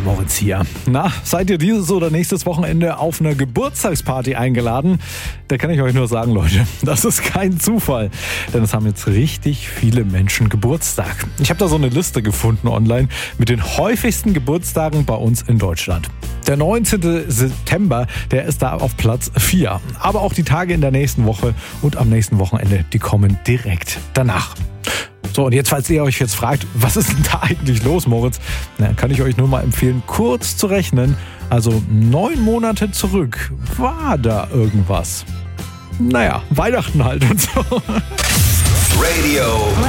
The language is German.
Moritz hier. Na, seid ihr dieses oder nächstes Wochenende auf einer Geburtstagsparty eingeladen? Da kann ich euch nur sagen, Leute, das ist kein Zufall. Denn es haben jetzt richtig viele Menschen Geburtstag. Ich habe da so eine Liste gefunden online mit den häufigsten Geburtstagen bei uns in Deutschland. Der 19. September, der ist da auf Platz 4. Aber auch die Tage in der nächsten Woche und am nächsten Wochenende, die kommen direkt danach. So, und jetzt, falls ihr euch jetzt fragt, was ist denn da eigentlich los, Moritz? Na, kann ich euch nur mal empfehlen, kurz zu rechnen. Also 9 Monate zurück war da irgendwas. Naja, Weihnachten halt und so. Radio